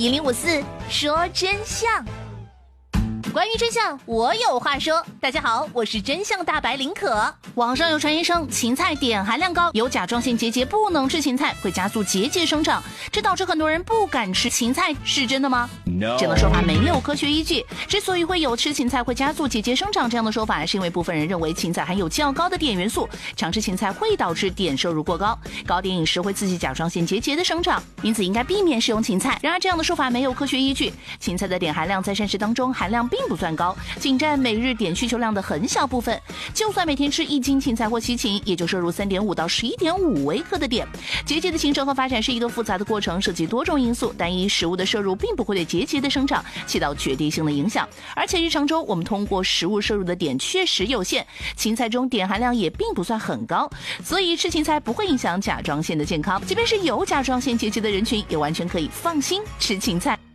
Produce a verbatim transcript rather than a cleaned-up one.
一零五四说真相。关于真相，我有话说。大家好，我是真相大白林可。网上有传言称芹菜碘含量高，有甲状腺结节，不能吃芹菜，会加速结节生长，这导致很多人不敢吃芹菜，是真的吗？ No. 这样的说法没有科学依据。之所以会有吃芹菜会加速结节生长这样的说法，是因为部分人认为芹菜含有较高的碘元素，常吃芹菜会导致碘摄入过高，高碘饮食会刺激甲状腺结节的生长，因此应该避免食用芹菜。然而这样的说法没有科学依据，芹菜的碘含量在膳食当中含量并不算高，仅占每日碘需求量的很小部分。就算每天吃一斤芹菜或西芹，也就摄入 三点五到十一点五 微克的碘。结节的形成和发展是一个复杂的过程，涉及多种因素，单一食物的摄入并不会对结节的生长起到决定性的影响。而且日常中我们通过食物摄入的碘确实有限，芹菜中碘含量也并不算很高，所以吃芹菜不会影响甲状腺的健康。即便是有甲状腺结节的人群，也完全可以放心吃芹菜。